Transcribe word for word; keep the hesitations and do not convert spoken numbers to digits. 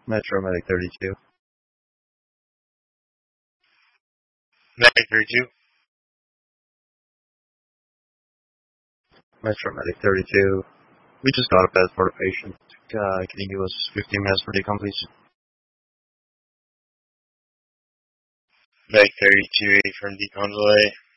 Metro Medic thirty-two. Medic thirty-two. Metro Medic thirty-two. We just got a bed for the patient. Uh, can you give us fifteen minutes for decom, please? Medic thirty-two, ready for decon delay.